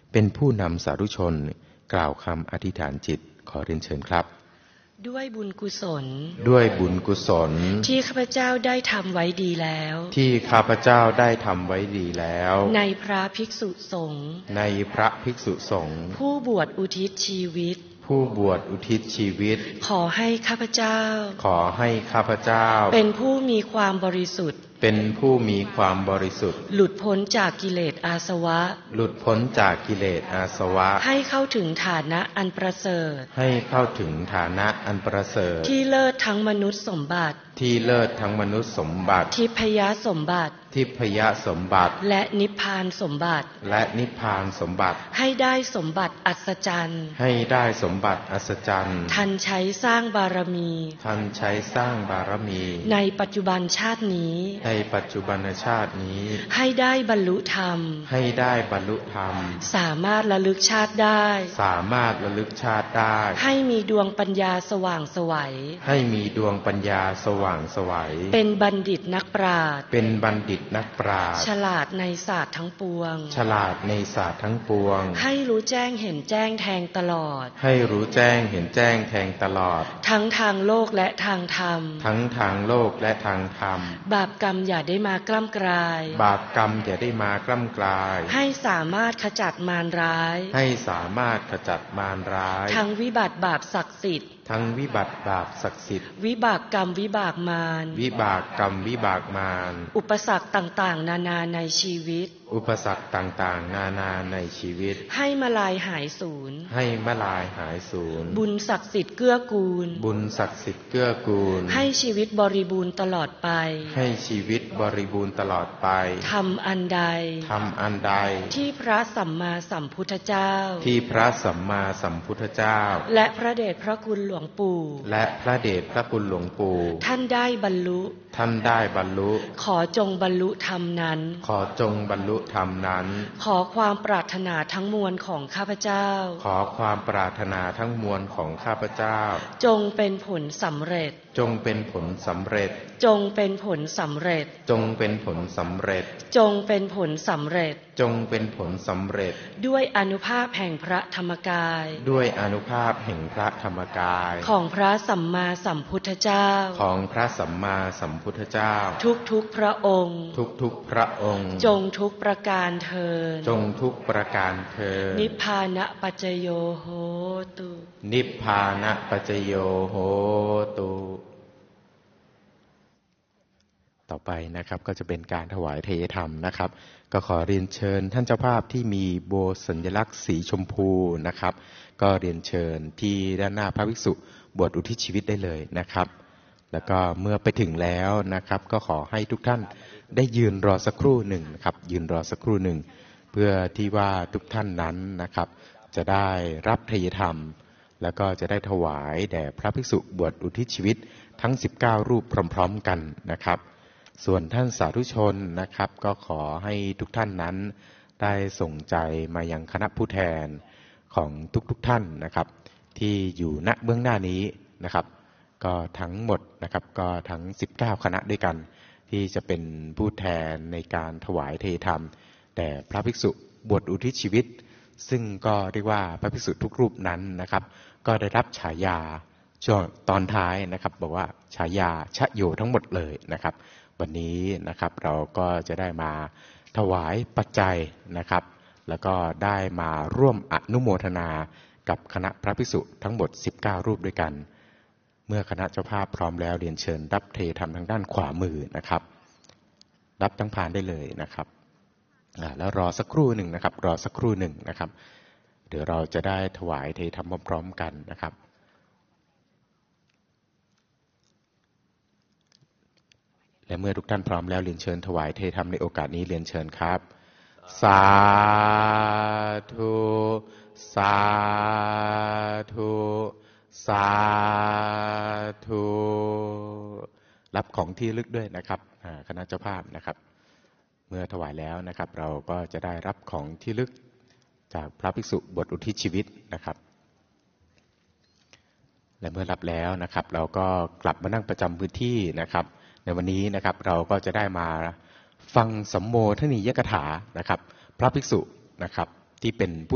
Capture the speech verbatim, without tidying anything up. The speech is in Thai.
เป็นผู้นำสาธุชนกล่าวคำอธิษฐานจิตขอเรียนเชิญครับด้วยบุญกุศลด้วยบุญกุศลที่ข้าพเจ้าได้ทำไว้ดีแล้วที่ข้าพเจ้าได้ทำไว้ดีแล้วในพระภิกษุสงฆ์ในพระภิกษุสงฆ์ผู้บวชอุทิศชีวิตผู้บวชอุทิศชีวิตขอให้ข้าพเจ้าขอให้ข้าพเจ้าเป็นผู้มีความบริสุทธิ์เป็นผู้มีความบริสุทธิ์หลุดพ้นจากกิเลสอาสวะหลุดพ้นจากกิเลสอาสวะให้เข้าถึงฐานะอันประเสริฐให้เข้าถึงฐานะอันประเสริฐที่เลิศทั้งมนุษย์สมบัติที่เลิศทั้งมนุษย์สมบัติทิพยสมบัติทิพยสมบัติและนิพพานสมบัติและนิพพานสมบัติให้ได้สมบัติอัศจรรย์ให้ได้สมบัติอัศจรรย์ทันใช้สร้างบารมีทันใช้สร้างบารมีในปัจจุบันชาตินี้ในปัจจุบันชาตินี้ให้ได้บรรลุธรรมให้ได้บรรลุธรรมสามารถระลึกชาติได้สามารถระลึกชาติได้ให้มีดวงปัญญาสว่างไสวให้มีดวงปัญญาสว่างไสวเป็นบัณฑิตนักปราชญ์เป็นบัณฑิตนักปราชญ์ฉลาดในศาสตร์ทั้งปวงฉลาดในศาสตร์ทั้งปวงให้รู้แจ้งเห็นแจ้งแทงตลอดให้รู้แจ้งเห็นแจ้งแทงตลอดทั้งทางโลกและทางธรรมทั้งทางโลกและทางธรรมบาปกรรมอย่าได้มากล้ำกลายบาปกรรมอย่าได้มากล้ำกลายให้สามารถขจัดมารร้ายให้สามารถขจัดมารร้ายทั้งวิบัติบาปศักดิ์สิทธิ์ทั้งวิบัติบาปศักดิ์สิทธิ์วิบากกรรมวิบากมารวิบากกรรมวิบากมารอุปสรรคต่างๆนานาในชีวิตอุปสรรคต่างๆนานาในชีวิตให้มาลายหายสูญให้มาลายหายสูญบุญศักดิ์สิทธิ์เกื้อกูลบุญศักดิ์สิทธิ์เกื้อกูลให้ชีวิตบริบูรณ์ตลอดไปให้ชีวิตบริบูรณ์ตลอดไปทำอันใดทำอันใดที่พระสัมมาสัมพุทธเจ้าที่พระสัมมาสัมพุทธเจ้าและพระเดชพระคุณหลวงปู่และพระเดชพระคุณหลวงปู่ท่านได้บรรลุท่านได้บรรลุขอจงบรรลุธรรมนั้นขอจงบรรลุธรรมนั้นขอความปรารถนาทั้งมวลของข้าพเจ้าขอความปรารถนาทั้งมวลของข้าพเจ้าจงเป็นผลสำเร็จจงเป็นผลสำเร็จจงเป็นผลสำเร็จจงเป็นผลสำเร็จจงเป็นผลสำเร็จจงเป็นผลสำเร็จด้วยอานุภาพแห่งพระธรรมกายด้วยอานุภาพแห่งพระธรรมกายของพระสัมมาสัมพุทธเจ้าของพระสัมมาสัมพุทธเจ้าทุกทุกพระองค์ทุกทุกพระองค์จงทุกประการเทินจงทุกประการเทินนิพพานะปัจจโยโหตุนิพพานะปัจจโยโหตุต่อไปนะครับก็จะเป็นการถวายเทยธรรมนะครับก็ขอเรียนเชิญท่านเจ้าภาพที่มีโบสัญลักษณ์สีชมพูนะครับก็เรียนเชิญที่ด้านหน้าพระภิกษุบวชอุทิศชีวิตได้เลยนะครับแล้วก็เมื่อไปถึงแล้วนะครับก็ขอให้ทุกท่านได้ยืนรอสักครู่หนึ่งครับยืนรอสักครู่หนึ่งเพื่อที่ว่าทุกท่านนั้นนะครับจะได้รับเทยธรรมแล้วก็จะได้ถวายแด่พระภิกษุบวชอุทิศชีวิตทั้งสิบเก้ารูปพร้อมๆกันนะครับส่วนท่านสาธุชนนะครับก็ขอให้ทุกท่านนั้นได้ส่งใจมายังคณะผู้แทนของทุกๆท่านนะครับที่อยู่ณเบื้องหน้านี้นะครับก็ทั้งหมดนะครับก็ทั้งสิบเก้าคณะด้วยกันที่จะเป็นผู้แทนในการถวายเทยธรรมแด่พระภิกษุบวชอุทิศชีวิตซึ่งก็เรียกว่าพระภิกษุทุกรูปนั้นนะครับก็ได้รับฉายาช่วงตอนท้ายนะครับบอกว่าฉายาชโยทั้งหมดเลยนะครับวันนี้นะครับเราก็จะได้มาถวายปัจจัยนะครับแล้วก็ได้มาร่วมอนุโมทนากับคณะพระภิกษุทั้งหมดสิบเก้ารูปด้วยกันเมื่อคณะเจ้าภาพพร้อมแล้วเรียนเชิญรับเทธรรมทางด้านขวามือนะครับรับทั้งพานได้เลยนะครับแล้วรอสักครู่หนึ่งนะครับรอสักครู่หนึ่งนะครับเดี๋ยวเราจะได้ถวายเทธรรมพร้อมๆกันนะครับและเมื่อทุกท่านพร้อมแล้วเรียนเชิญถวายเทธรรมในโอกาสนี้เรียนเชิญครับสาธุสาธุสาธุรับของที่ลึกด้วยนะครับคณะเจ้าภาพนะครับเมื่อถวายแล้วนะครับเราก็จะได้รับของที่ลึกจากพระภิกษุบวชอุทิศชีวิตนะครับและเมื่อรับแล้วนะครับเราก็กลับมานั่งประจำพื้นที่นะครับในวันนี้นะครับเราก็จะได้มาฟังสัมโมทนียกถานะครับพระภิกษุนะครับที่เป็นผู้